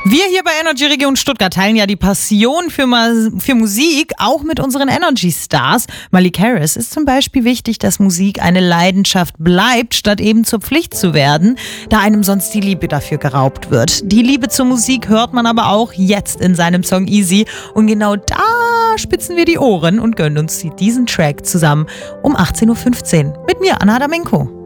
Wir hier bei Energy Region Stuttgart teilen ja die Passion für Musik auch mit unseren Energy Stars. Malik Harris ist zum Beispiel wichtig, dass Musik eine Leidenschaft bleibt, statt eben zur Pflicht zu werden, da einem sonst die Liebe dafür geraubt wird. Die Liebe zur Musik hört man aber auch jetzt in seinem Song Easy. Und genau da spitzen wir die Ohren und gönnen uns diesen Track zusammen um 18.15 Uhr. Mit mir, Anna Damenko.